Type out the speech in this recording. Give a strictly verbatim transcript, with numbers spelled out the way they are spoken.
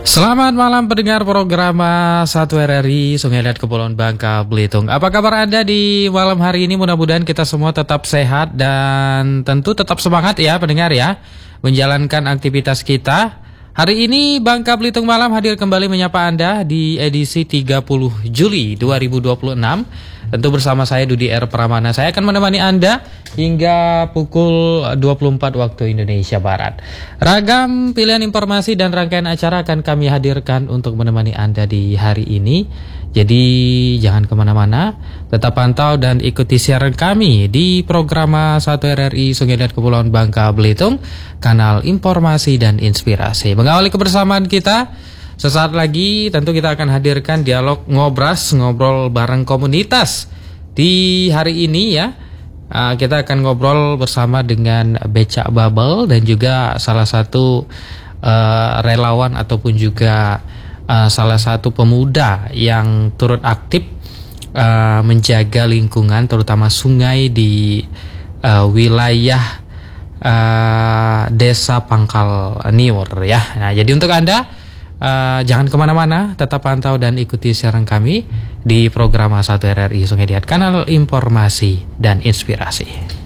Selamat malam pendengar program satu R R I Sungai Liat Kepulauan Bangka Belitung. Apa kabar Anda di malam hari ini? Mudah-mudahan kita semua tetap sehat dan tentu tetap semangat ya pendengar ya, menjalankan aktivitas kita. Hari ini Bangka Belitung Malam hadir kembali menyapa Anda di edisi tiga puluh Juli dua ribu dua puluh enam. Tentu bersama saya Dudi R. Pramana. Saya akan menemani Anda hingga pukul dua puluh empat waktu Indonesia Barat. Ragam pilihan informasi dan rangkaian acara akan kami hadirkan untuk menemani Anda di hari ini. Jadi jangan kemana-mana, tetap pantau dan ikuti siaran kami di program satu R R I Sungai Liat Kepulauan Bangka Belitung, kanal informasi dan inspirasi. Mengawali kebersamaan kita, sesaat lagi tentu kita akan hadirkan dialog ngobras, ngobrol bareng komunitas. Di hari ini ya, kita akan ngobrol bersama dengan Becak Bubble dan juga salah satu uh, relawan ataupun juga uh, salah satu pemuda yang turut aktif uh, menjaga lingkungan terutama sungai di uh, wilayah uh, Desa Pangkal Niur ya. Nah, jadi untuk Anda Uh, jangan kemana-mana, tetap pantau dan ikuti siaran kami di program satu R R I Sungai Liat, kanal informasi dan inspirasi.